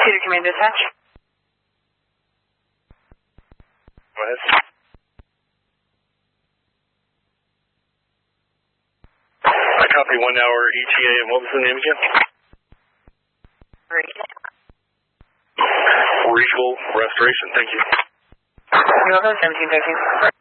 Cedar Command Dispatch. Go ahead. I copy 1 hour ETA, and what was the name again? Regal Restoration, thank you. You're welcome, 1713.